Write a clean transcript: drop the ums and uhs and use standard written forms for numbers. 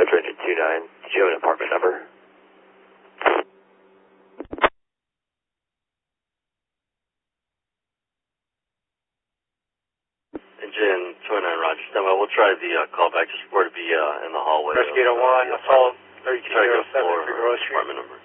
Roger, engine 29. Do you have an apartment number? Engine 29, Roger. Standby. We'll try the callback just for it to be in the hallway. Rescue 1, assault 3207 Figueroa Street. Apartment number.